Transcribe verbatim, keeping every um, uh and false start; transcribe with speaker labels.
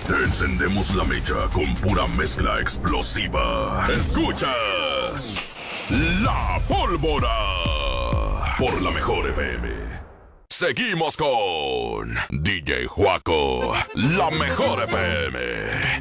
Speaker 1: Te encendemos la mecha con pura mezcla explosiva. Escuchas La Pólvora por la mejor F M. Seguimos con D J Juaco, la mejor F M.